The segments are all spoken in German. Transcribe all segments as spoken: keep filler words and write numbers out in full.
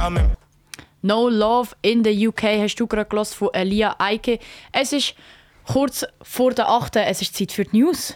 Amen. «No Love in the U K» hast du gerade gehört von Elia Eike. Es ist kurz vor der achten. Es ist Zeit für die News.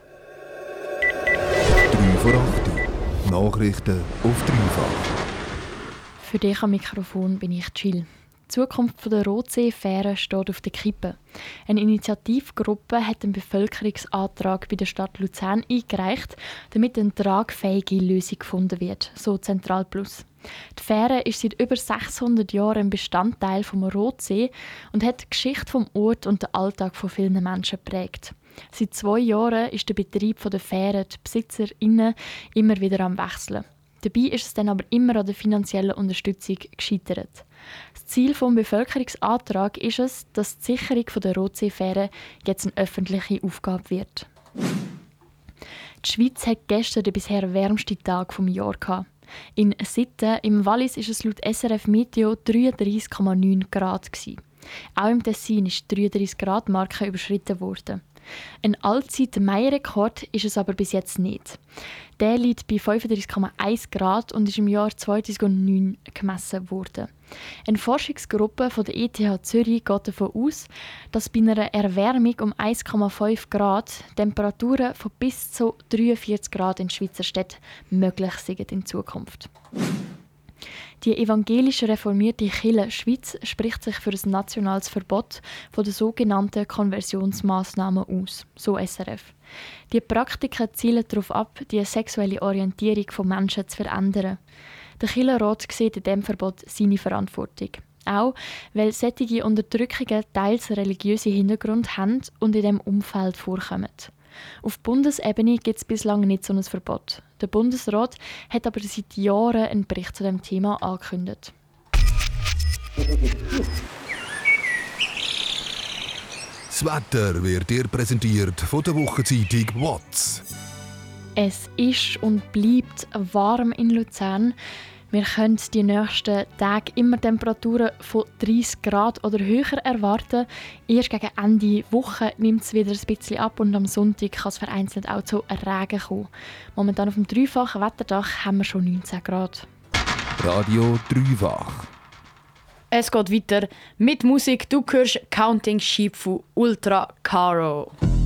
drei vor acht. Nachrichten auf dreifach. Für dich am Mikrofon bin ich Jill. Die Zukunft der Rotsee-Fähre steht auf der Kippe. Eine Initiativgruppe hat einen Bevölkerungsantrag bei der Stadt Luzern eingereicht, damit eine tragfähige Lösung gefunden wird, so Zentral Plus. Die Fähre ist seit über sechshundert Jahren ein Bestandteil vom Rotsee und hat die Geschichte vom Ort und den Alltag von vielen Menschen geprägt. Seit zwei Jahren ist der Betrieb der Fähre, die BesitzerInnen, immer wieder am Wechseln. Dabei ist es dann aber immer an der finanziellen Unterstützung gescheitert. Das Ziel des Bevölkerungsantrags ist es, dass die Sicherung der Rotseefähre jetzt eine öffentliche Aufgabe wird. Die Schweiz hat gestern den bisher wärmsten Tag des Jahres gehabt. In Sitten im Wallis ist es laut S R F Meteo dreiunddreissig Komma neun Grad gewesen. Auch im Tessin ist die dreiunddreissig Grad Marke überschritten worden. Ein Allzeit-Mai-Rekord ist es aber bis jetzt nicht. Der liegt bei fünfunddreissig Komma eins Grad und ist im Jahr zweitausendneun gemessen worden. Eine Forschungsgruppe von der E T H Zürich geht davon aus, dass bei einer Erwärmung um eins Komma fünf Grad Temperaturen von bis zu dreiundvierzig Grad in Schweizer Städten möglich sind in Zukunft. Die evangelische reformierte Kirche Schweiz spricht sich für ein nationales Verbot von den sogenannten Konversionsmaßnahmen aus, so S R F. Die Praktiken zielen darauf ab, die sexuelle Orientierung von Menschen zu verändern. Der Kirchenrat sieht in diesem Verbot seine Verantwortung. Auch weil solche Unterdrückungen teils religiöse Hintergrund haben und in diesem Umfeld vorkommen. Auf Bundesebene gibt es bislang nicht so ein Verbot. Der Bundesrat hat aber seit Jahren einen Bericht zu diesem Thema angekündigt. Das Wetter wird dir präsentiert von der Wochenzeitung «Watts». Es ist und bleibt warm in Luzern. Wir können die nächsten Tage immer Temperaturen von dreissig Grad oder höher erwarten. Erst gegen Ende Woche nimmt es wieder ein bisschen ab und am Sonntag kann es vereinzelt auch zu Regen kommen. Momentan auf dem dreifachen Wetterdach haben wir schon neunzehn Grad. Radio dreifach. Es geht weiter mit Musik. Du hörst «Counting Sheep» von Ultra Caro.